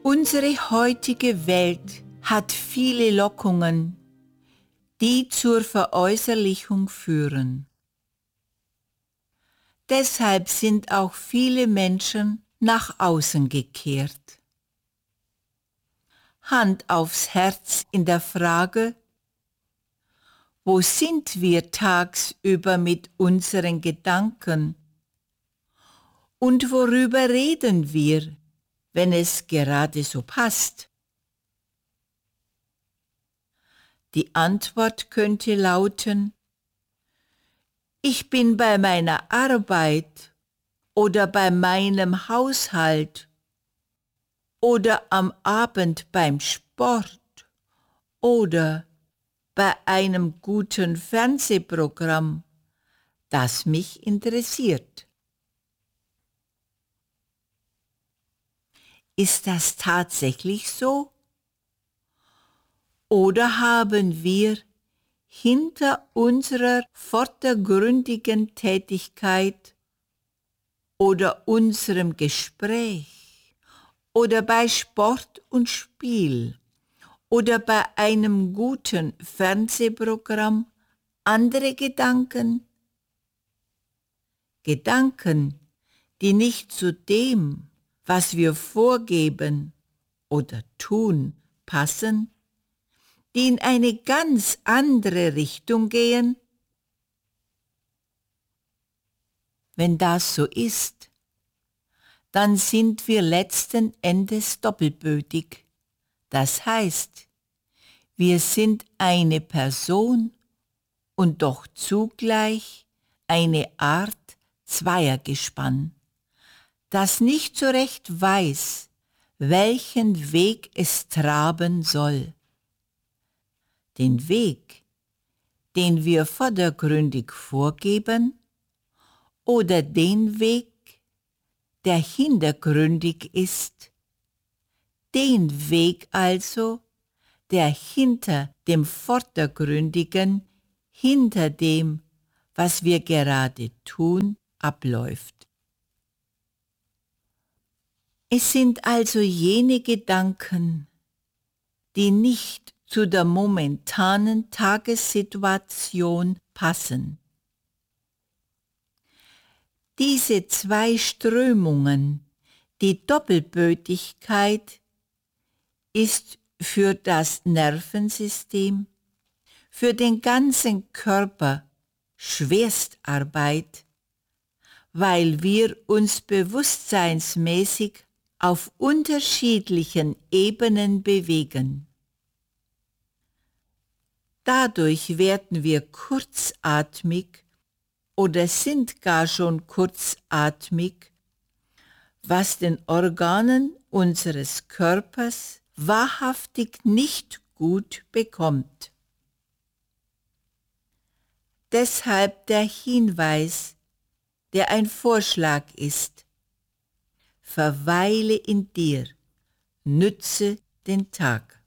Unsere heutige Welt hat viele Lockungen, die zur Veräußerlichung führen. Deshalb sind auch viele Menschen nach außen gekehrt. Hand aufs Herz in der Frage: Wo sind wir tagsüber mit unseren Gedanken? Und worüber reden wir, wenn es gerade so passt? Die Antwort könnte lauten: Ich bin bei meiner Arbeit oder bei meinem Haushalt oder am Abend beim Sport oder bei einem guten Fernsehprogramm, das mich interessiert. Ist das tatsächlich so? Oder haben wir hinter unserer vordergründigen Tätigkeit oder unserem Gespräch oder bei Sport und Spiel oder bei einem guten Fernsehprogramm andere Gedanken? Gedanken, die nicht zu dem, was wir vorgeben oder tun, passen, die in eine ganz andere Richtung gehen? Wenn das so ist, dann sind wir letzten Endes doppelbödig. Das heißt, wir sind eine Person und doch zugleich eine Art Zweiergespann, das nicht so recht weiß, welchen Weg es traben soll. Den Weg, den wir vordergründig vorgeben, oder den Weg, der hintergründig ist, den Weg also, der hinter dem Vordergründigen, hinter dem, was wir gerade tun, abläuft. Es sind also jene Gedanken, die nicht zu der momentanen Tagessituation passen. Diese zwei Strömungen, die Doppelbödigkeit, ist für das Nervensystem, für den ganzen Körper Schwerstarbeit, weil wir uns bewusstseinsmäßig auf unterschiedlichen Ebenen bewegen. Dadurch werden wir kurzatmig oder sind gar schon kurzatmig, was den Organen unseres Körpers wahrhaftig nicht gut bekommt. Deshalb der Hinweis, der ein Vorschlag ist: Verweile in dir, nütze den Tag.